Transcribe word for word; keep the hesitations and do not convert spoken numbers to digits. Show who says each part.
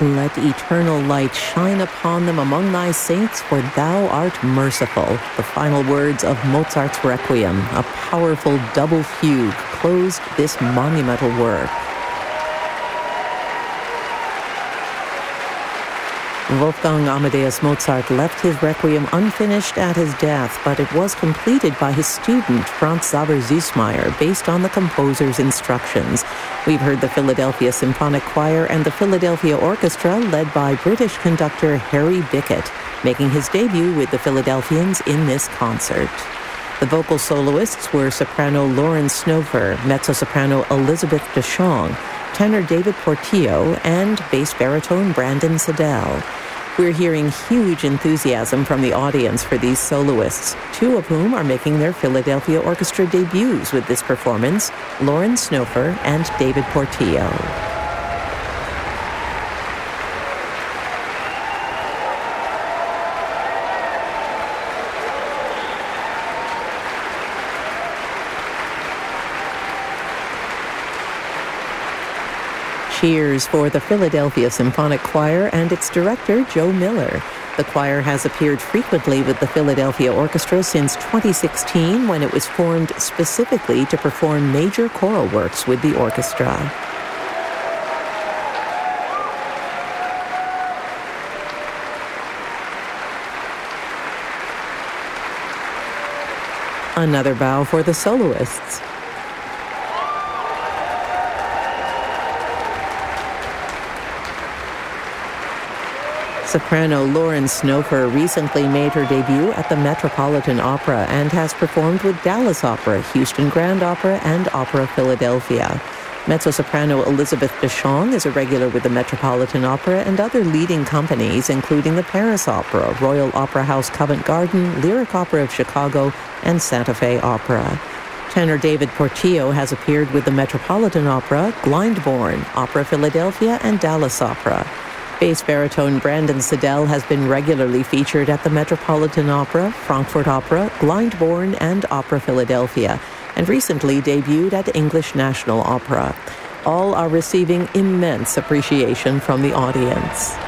Speaker 1: Let eternal light shine upon them among thy saints, for thou art merciful. The final words of Mozart's Requiem, a powerful double fugue, closed this monumental work. Wolfgang Amadeus Mozart left his Requiem unfinished at his death, but it was completed by his student, Franz Xaver-Süssmayr, based on the composer's instructions. We've heard the Philadelphia Symphonic Choir and the Philadelphia Orchestra, led by British conductor Harry Bickett, making his debut with the Philadelphians in this concert. The vocal soloists were soprano Lauren Snofer, mezzo-soprano Elizabeth DeShong, tenor David Portillo, and bass baritone Brandon Siddell. We're hearing huge enthusiasm from the audience for these soloists, two of whom are making their Philadelphia Orchestra debuts with this performance, Lauren Snofer and David Portillo. Cheers for the Philadelphia Symphonic Choir and its director, Joe Miller. The choir has appeared frequently with the Philadelphia Orchestra since twenty sixteen, when it was formed specifically to perform major choral works with the orchestra. Another bow for the soloists. Soprano Lauren Snofer recently made her debut at the Metropolitan Opera and has performed with Dallas Opera, Houston Grand Opera, and Opera Philadelphia. Mezzo-soprano Elizabeth DeShong is a regular with the Metropolitan Opera and other leading companies, including the Paris Opera, Royal Opera House Covent Garden, Lyric Opera of Chicago, and Santa Fe Opera. Tenor David Portillo has appeared with the Metropolitan Opera, Glyndebourne, Opera Philadelphia, and Dallas Opera. Bass baritone Brandon Siddell has been regularly featured at the Metropolitan Opera, Frankfurt Opera, Glyndebourne, and Opera Philadelphia, and recently debuted at English National Opera. All are receiving immense appreciation from the audience.